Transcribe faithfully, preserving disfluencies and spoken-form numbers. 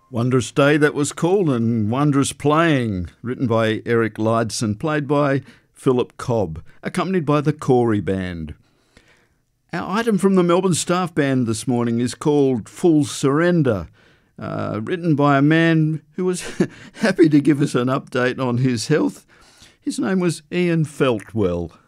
Wondrous Day that was called, and Wondrous Playing, written by Eric Lydson, played by Philip Cobb, accompanied by the Corey Band. Our item from the Melbourne Staff Band this morning is called Full Surrender, uh, written by a man who was happy to give us an update on his health. His name was Ian Feltwell.